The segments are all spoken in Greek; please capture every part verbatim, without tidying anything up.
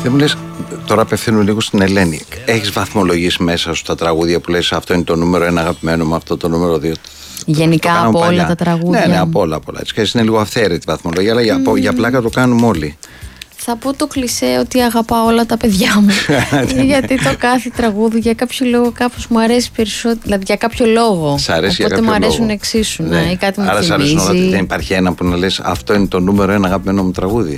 Δεν μου λες, τώρα απευθύνω λίγο στην Ελένη. Έχεις βαθμολογήσει μέσα σου τα τραγούδια που λες αυτό είναι το νούμερο ένα αγαπημένο μου, αυτό το νούμερο δύο? Γενικά από όλα παλιά. Τα τραγούδια. Ναι, ναι, από όλα. Από όλα. Έτσι, και έτσι είναι λίγο αυθαίρετη βαθμολογία, αλλά για, mm. για πλάκα το κάνουμε όλοι. Θα πω το κλισέ ότι αγαπάω όλα τα παιδιά μου. Γιατί το κάθε τραγούδι για κάποιο λόγο κάπως μου αρέσει περισσότερο. Δηλαδή για κάποιο λόγο. Σ' αρέσει για Οπότε κάποιο μου αρέσουν λόγο. εξίσου. Ναι. Ναι, ή κάτι μου άρα θυμίζει. Άρα σ' αρέσουν όλα. Δεν υπάρχει ένα που να λες αυτό είναι το νούμερο ένα αγαπημένο μου τραγούδι?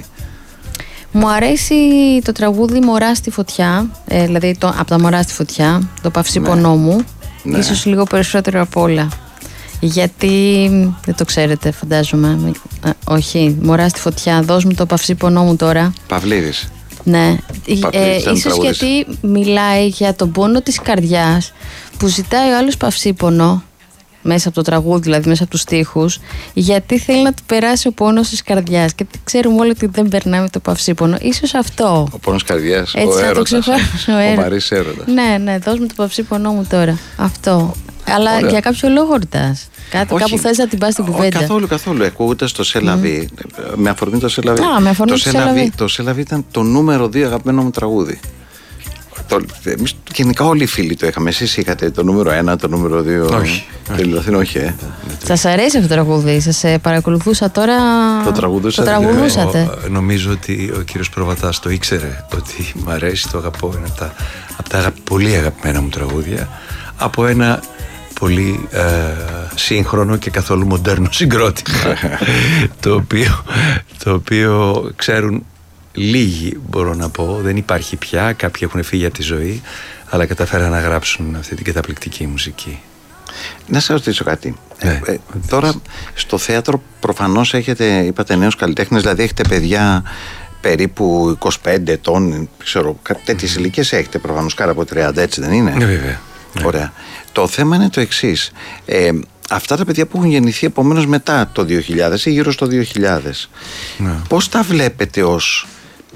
Μου αρέσει το τραγούδι Μωρά στη φωτιά. Ε, δηλαδή το, από τα Μωρά στη φωτιά. Το Παυσί ναι. πονό μου. Ναι. Ίσως λίγο περισσότερο από όλα. Γιατί δεν το ξέρετε, φαντάζομαι. Α, όχι, Μωρά στη φωτιά. Δώσ' μου το Παυσί πονό μου τώρα. Παυλίδης. Ναι, Παυλίδης, ε, ίσως γιατί μιλάει για τον πόνο της καρδιάς που ζητάει ο άλλος παυσίπονο μέσα από το τραγούδι, δηλαδή μέσα από τους στίχους, γιατί θέλει να του περάσει ο πόνος της καρδιάς και ξέρουμε όλοι ότι δεν περνάμε το παυσίπονο. Ίσως αυτό. Ο πόνος καρδιάς, έτσι, ο έρωτας. Ο, ο Μαρίς έρωτας. Ναι, ναι, δώσ' μου το παυσίπονό μου τώρα. Αυτό. Αλλά ωραία. Για κάποιο λόγο ρωτάς. Κάτι, κάπου θες να την πας στην κουβέντα. Καθόλου, καθόλου. Ακούγοντας το Σελαβί, mm. με αφορμή το Σελαβί. Α, με αφορμή το Σελαβί. Το Σελαβί ήταν το νούμερο δύο αγαπημένο μου τραγούδι. Το, εμείς γενικά όλοι οι φίλοι το είχαμε. Εσείς είχατε το νούμερο ένα, το νούμερο δύο? Όχι. Δηλαδή, όχι, ε. Σας αρέσει αυτό το τραγούδι? Σας παρακολουθούσα τώρα. Το τραγουδούσατε. Το τραγουδούσατε. Ο, νομίζω ότι ο κύριος Προβατάς το ήξερε ότι μου αρέσει, το αγαπώ. Είναι από τα, από τα πολύ αγαπημένα μου τραγούδια. Από ένα πολύ ε, σύγχρονο και καθόλου μοντέρνο συγκρότημα το, οποίο, το οποίο ξέρουν λίγοι, μπορώ να πω. Δεν υπάρχει πια, κάποιοι έχουν φύγει από τη ζωή, αλλά καταφέραν να γράψουν αυτή την καταπληκτική μουσική. Να σας ρωτήσω κάτι. Ναι. Ε, ε, τώρα στο θέατρο προφανώς έχετε, είπατε, νέους καλλιτέχνες, δηλαδή έχετε παιδιά περίπου είκοσι πέντε ετών, ξέρω, τέτοιες mm. ηλικίες έχετε προφανώς, κάτω από τριάντα, έτσι δεν είναι? Ναι, βέβαια. Ωραία. Το θέμα είναι το εξής. Ε, αυτά τα παιδιά που έχουν γεννηθεί επομένως μετά το δύο χιλιάδες ή γύρω στο δύο χιλιάδες, ναι. πώς τα βλέπετε ως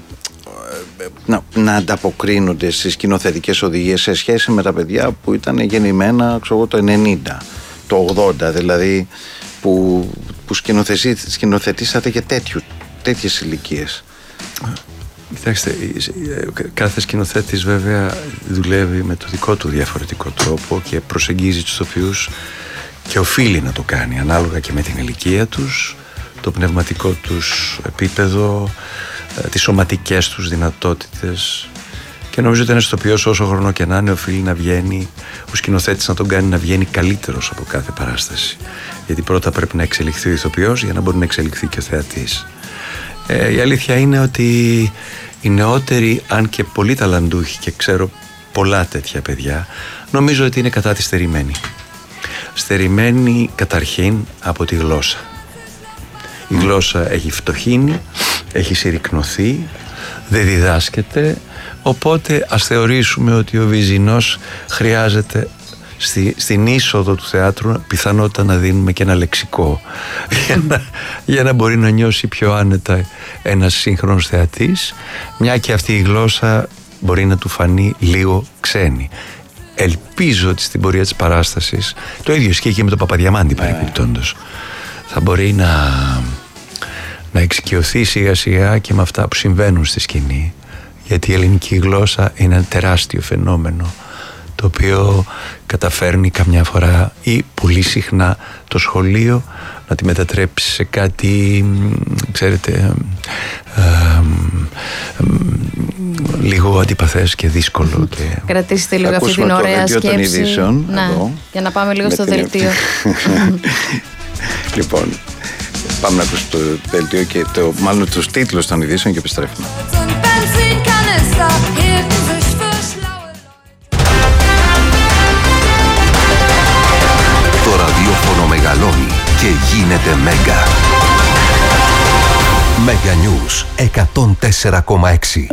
να, να ανταποκρίνονται στις σκηνοθετικές οδηγίες σε σχέση με τα παιδιά που ήταν γεννημένα, ξέρω, το ενενήντα, το ογδόντα, δηλαδή που, που σκηνοθετήσατε και τέτοιου, τέτοιες ηλικίες? Κοιτάξτε, κάθε σκηνοθέτης βέβαια δουλεύει με το δικό του διαφορετικό τρόπο και προσεγγίζει τους ηθοποιούς και οφείλει να το κάνει ανάλογα και με την ηλικία τους, το πνευματικό τους επίπεδο, τις σωματικές τους δυνατότητες, και νομίζω ότι ένας ηθοποιός, όσο χρόνο και να είναι, οφείλει να βγαίνει, ο σκηνοθέτης να τον κάνει να βγαίνει καλύτερος από κάθε παράσταση, γιατί πρώτα πρέπει να εξελιχθεί ο ηθοποιός για να μπορεί να εξελιχθεί και ο θεατής. Ε, η αλήθεια είναι ότι οι νεότεροι, αν και πολύ ταλαντούχοι, και ξέρω πολλά τέτοια παιδιά, νομίζω ότι είναι κατά τη στερημένοι. Στερημένοι καταρχήν από τη γλώσσα. Η γλώσσα έχει φτωχύνει, έχει συρρικνωθεί, δεν διδάσκεται, οπότε ας θεωρήσουμε ότι ο Βυζινός χρειάζεται Στη, στην είσοδο του θεάτρου πιθανότητα να δίνουμε και ένα λεξικό για να, για να μπορεί να νιώσει πιο άνετα ένας σύγχρονος θεατής, μια και αυτή η γλώσσα μπορεί να του φανεί λίγο ξένη. Ελπίζω ότι στην πορεία της παράστασης, το ίδιο ισχύει και με τον Παπαδιαμάντη παρεμπιπτόντως, θα μπορεί να, να εξοικειωθεί σιγά σιγά και με αυτά που συμβαίνουν στη σκηνή, γιατί η ελληνική γλώσσα είναι ένα τεράστιο φαινόμενο το οποίο καταφέρνει καμιά φορά ή πολύ συχνά το σχολείο να τη μετατρέψει σε κάτι, ξέρετε, ε, ε, ε, λίγο αντιπαθές και δύσκολο. Και... Κρατήστε λίγο αυτή την ωραία σκέψη. Ειδήσεων, να, εδώ, για να πάμε λίγο στο την... δελτίο. Λοιπόν, πάμε να ακούσουμε το δελτίο και το, μάλλον τους τίτλους των ειδήσεων και επιστρέφουμε. Το ραδιόφωνο μεγαλώνει και γίνεται μέγα. Μέγα News εκατόν τέσσερα κόμμα έξι.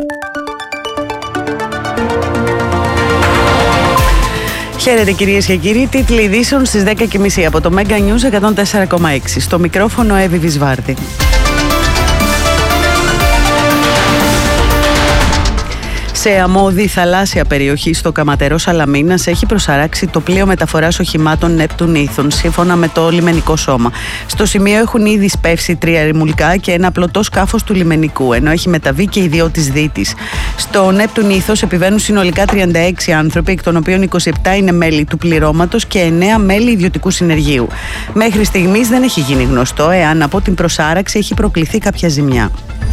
Χαίρετε κυρίες και κύριοι, τίτλοι ειδήσεων στις δέκα και μισή από το Μέγα News εκατόν τέσσερα κόμμα έξι. Στο μικρόφωνο Εύη Βυσβάρτη. Σε αμμώδη θαλάσσια περιοχή στο Καματερό Σαλαμίνας έχει προσαράξει το πλοίο μεταφοράς οχημάτων Neptune Ethon, σύμφωνα με το λιμενικό σώμα. Στο σημείο έχουν ήδη σπεύσει τρία ρημουλκά και ένα πλωτό σκάφος του λιμενικού, ενώ έχει μεταβεί και οι δυο της Δίτης. Στο Neptune Ethos επιβαίνουν συνολικά τριάντα έξι άνθρωποι, εκ των οποίων είκοσι επτά είναι μέλη του πληρώματος και εννέα μέλη ιδιωτικού συνεργείου. Μέχρι στιγμής δεν έχει γίνει γνωστό εάν από την προσάραξη έχει προκληθεί κάποια ζημιά.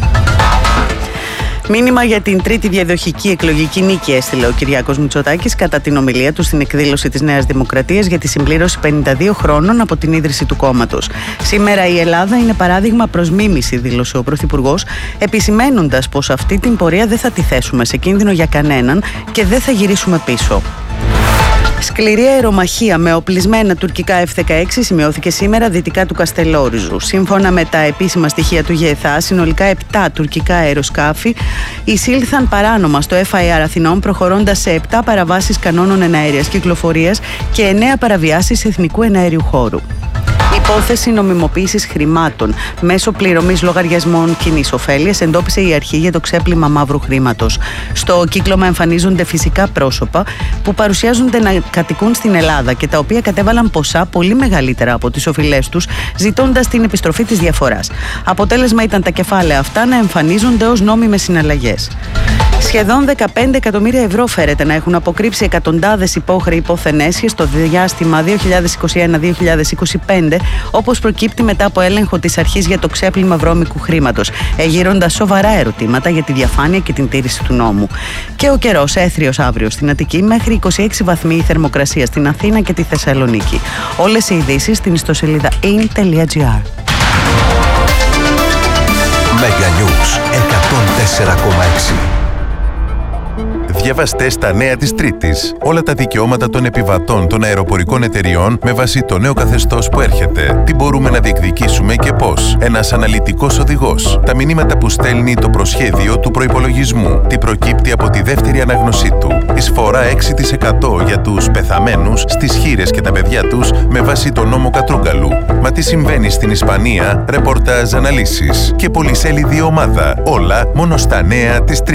Μήνυμα για την τρίτη διαδοχική εκλογική νίκη έστειλε ο Κυριάκος Μητσοτάκης κατά την ομιλία του στην εκδήλωση της Νέας Δημοκρατίας για τη συμπλήρωση πενήντα δύο χρόνων από την ίδρυση του κόμματος. Σήμερα η Ελλάδα είναι παράδειγμα προς μίμηση, δήλωσε ο Πρωθυπουργός, επισημαίνοντας πως αυτή την πορεία δεν θα τη θέσουμε σε κίνδυνο για κανέναν και δεν θα γυρίσουμε πίσω. Σκληρή αερομαχία με οπλισμένα τουρκικά εφ δεκαέξι σημειώθηκε σήμερα δυτικά του Καστελόριζου. Σύμφωνα με τα επίσημα στοιχεία του ΓΕΘΑ, συνολικά επτά τουρκικά αεροσκάφη εισήλθαν παράνομα στο εφ άι αρ Αθηνών, προχωρώντας σε επτά παραβάσεις κανόνων εναέριας κυκλοφορίας και εννέα παραβιάσεις εθνικού εναέριου χώρου. Υπόθεση νομιμοποίησης χρημάτων μέσω πληρωμής λογαριασμών κοινής ωφέλειας εντόπισε η αρχή για το ξέπλυμα μαύρου χρήματος. Στο κύκλωμα εμφανίζονται φυσικά πρόσωπα που παρουσιάζονται να κατοικούν στην Ελλάδα και τα οποία κατέβαλαν ποσά πολύ μεγαλύτερα από τις οφειλές τους, ζητώντας την επιστροφή της διαφοράς. Αποτέλεσμα ήταν τα κεφάλαια αυτά να εμφανίζονται ως νόμιμες συναλλαγές. Σχεδόν δεκαπέντε εκατομμύρια ευρώ φέρεται να έχουν αποκρύψει εκατοντάδες υπόχρεοι υποθενέσχες στο διάστημα δύο χιλιάδες είκοσι ένα με δύο χιλιάδες είκοσι πέντε, όπως προκύπτει μετά από έλεγχο της αρχής για το ξέπλυμα βρώμικου χρήματος, εγείροντας σοβαρά ερωτήματα για τη διαφάνεια και την τήρηση του νόμου. Και ο καιρός έθριος αύριο στην Αττική, μέχρι είκοσι έξι βαθμοί η θερμοκρασία στην Αθήνα και τη Θεσσαλονίκη. Όλες οι ειδήσεις στην ιστοσελίδα in τελεία gr. Mega News εκατόν τέσσερα κόμμα έξι. Διαβαστέ στα νέα της Τρίτης. Όλα τα δικαιώματα των επιβατών των αεροπορικών εταιριών με βάση το νέο καθεστώς που έρχεται. Τι μπορούμε να διεκδικήσουμε και πώς. Ένας αναλυτικός οδηγός. Τα μηνύματα που στέλνει το προσχέδιο του προϋπολογισμού. Τι προκύπτει από τη δεύτερη ανάγνωσή του. Εισφορά έξι τοις εκατό για τους πεθαμένους, στις χήρες και τα παιδιά τους με βάση το νόμο Κατρούγκαλου. Μα τι συμβαίνει στην Ισπανία. Ρεπορτάζ, αναλύσεις και πολυσέλιδη ομάδα. Όλα μόνο στα νέα της Τρίτης.